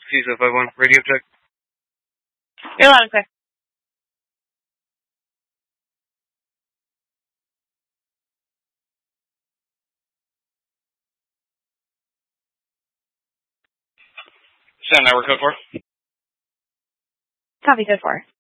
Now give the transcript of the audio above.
CISO 51, radio check. You're loud and clear. Send network code 4. Copy, code 4.